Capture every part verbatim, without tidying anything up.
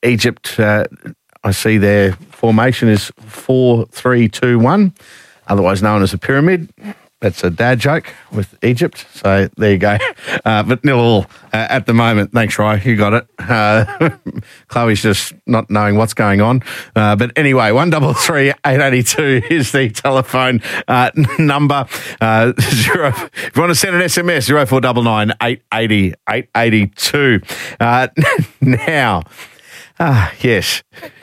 Egypt, uh, I see their formation is four three two one, otherwise known as a pyramid. That's a dad joke with Egypt. So there you go. Uh, but nil all uh, at the moment. Thanks, Rye. You got it. Uh, Chloe's just not knowing what's going on. Uh, but anyway, one double three eight eighty two is the telephone uh, number. Uh, zero. If you want to send an S M S, zero four nine nine eight eighty eight eighty two. Uh, now, ah, yes.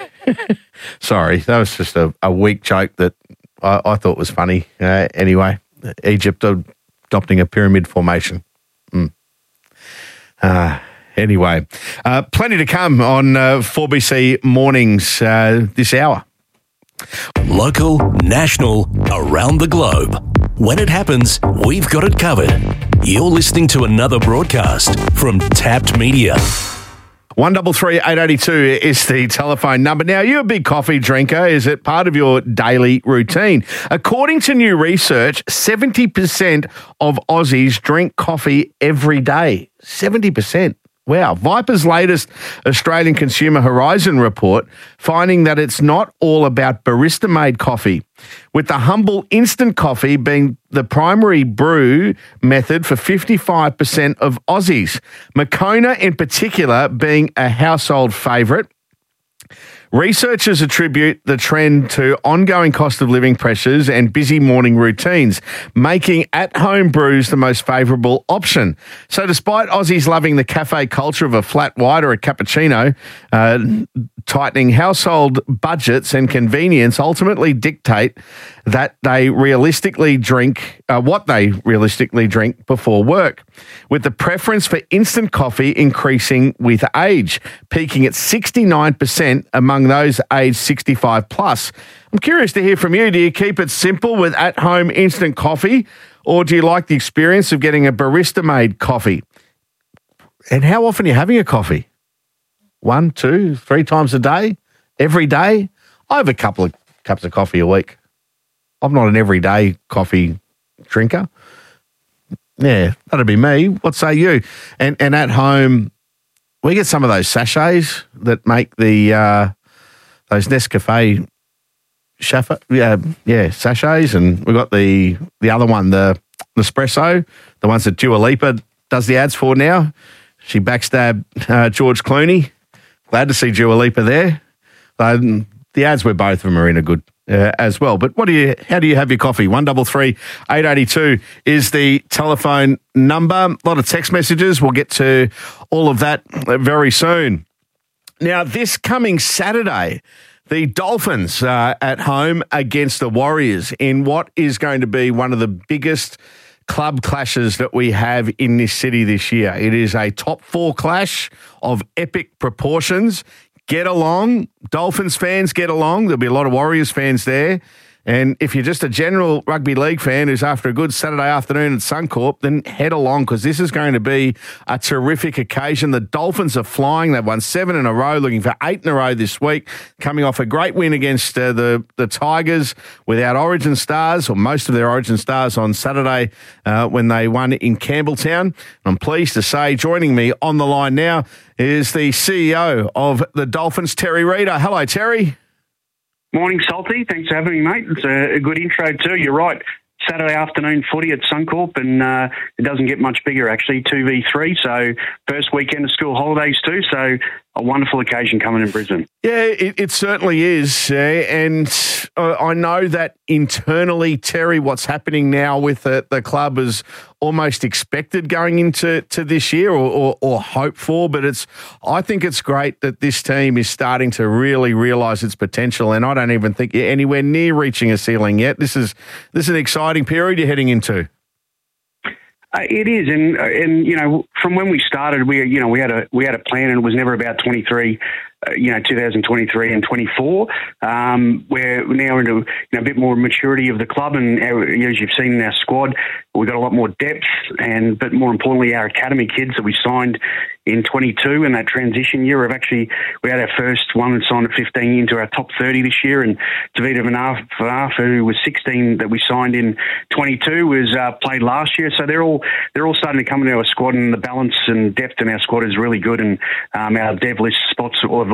Sorry, that was just a, a weak joke that I, I thought was funny. Uh, anyway. Egypt adopting a pyramid formation. Mm. Uh, anyway, uh, plenty to come on uh, four B C Mornings uh, this hour. Local, national, around the globe. When it happens, we've got it covered. You're listening to another broadcast from Tapped Media. One double three eight eighty two is the telephone number. Now, you're a big coffee drinker. Is it part of your daily routine? According to new research, seventy percent of Aussies drink coffee every day. seventy percent. Wow. Viper's latest Australian Consumer Horizon report finding that it's not all about barista-made coffee, with the humble instant coffee being the primary brew method for fifty-five percent of Aussies. Moccona in particular being a household favourite. Researchers attribute the trend to ongoing cost of living pressures and busy morning routines, making at-home brews the most favourable option. So despite Aussies loving the cafe culture of a flat white or a cappuccino, uh, tightening household budgets and convenience ultimately dictate that they realistically drink, uh, what they realistically drink before work, with the preference for instant coffee increasing with age, peaking at sixty-nine percent among those aged sixty-five plus. I'm curious to hear from you. Do you keep it simple with at-home instant coffee, or do you like the experience of getting a barista-made coffee? And how often are you having a coffee? One, two, three times a day? Every day? I have a couple of cups of coffee a week. I'm not an everyday coffee drinker. Yeah, that'd be me. What say you? And and at home, we get some of those sachets that make the uh, those Nescafe Shaffa, yeah, yeah, sachets, and we got the the other one, the Nespresso, the ones that Dua Lipa does the ads for now. She backstabbed uh, George Clooney. Glad to see Dua Lipa there. Um, the ads where both of them are in are good uh, as well. But what do you? How do you have your coffee? One double three eight eighty two is the telephone number. A lot of text messages. We'll get to all of that very soon. Now, this coming Saturday, the Dolphins are at home against the Warriors in what is going to be one of the biggest club clashes that we have in this city this year. It is a top four clash of epic proportions. Get along. Dolphins fans, get along. There'll be a lot of Warriors fans there. And if you're just a general rugby league fan who's after a good Saturday afternoon at Suncorp, then head along because this is going to be a terrific occasion. The Dolphins are flying. They've won seven in a row, looking for eight in a row this week, coming off a great win against uh, the, the Tigers without Origin stars, or most of their Origin stars, on Saturday uh, when they won in Campbelltown. I'm pleased to say, joining me on the line now is the C E O of the Dolphins, Terry Reader. Hello, Terry. Morning, Salty. Thanks for having me, mate. It's a, a good intro too. You're right. Saturday afternoon footy at Suncorp, and uh, it doesn't get much bigger, actually, two v three. So first weekend of school holidays too. So a wonderful occasion coming in Brisbane. Yeah, it, it certainly is. Uh, and uh, I know that internally, Terry, what's happening now with the, the club is almost expected going into to this year, or, or, or hoped for. But it's, I think it's great that this team is starting to really realise its potential. And I don't even think you're anywhere near reaching a ceiling yet. This is this is an exciting period you're heading into. Uh, it is, and and you know, from when we started, we you know we had a we had a plan, and it was never about twenty-three, uh, you know, two thousand twenty-three and twenty-four. Um, we're now into you know, a bit more maturity of the club, and our, as you've seen in our squad, we've got a lot more depth, and but more importantly, our academy kids that we signed in twenty-two in that transition year. We've actually we had our first one that signed at fifteen into our top thirty this year, and Tavita Vanaf, who was sixteen that we signed in twenty-two, was uh, played last year. So they're all they're all starting to come into our squad, and the balance and depth in our squad is really good. And um, our dev list spots have